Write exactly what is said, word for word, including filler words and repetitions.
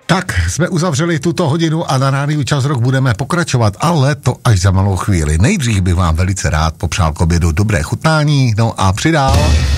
Tak, jsme uzavřeli tuto hodinu a na rádiu Čas Rock budeme pokračovat, ale to až za malou chvíli. Nejdřív bych vám velice rád popřál k obědu dobré chutnání, no a přidál.